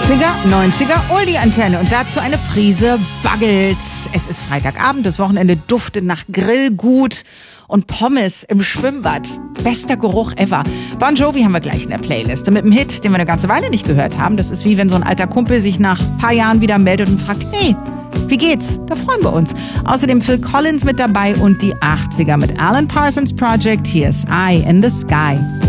80er, 90er, Oldie-Antenne und dazu eine Prise Buggles. Es ist Freitagabend, das Wochenende duftet nach Grillgut und Pommes im Schwimmbad. Bester Geruch ever. Bon Jovi haben wir gleich in der Playlist. Mit einem Hit, den wir eine ganze Weile nicht gehört haben. Das ist wie wenn so ein alter Kumpel sich nach ein paar Jahren wieder meldet und fragt, hey, wie geht's? Da freuen wir uns. Außerdem Phil Collins mit dabei und die 80er mit Alan Parsons Project. Hier ist Eye in the Sky.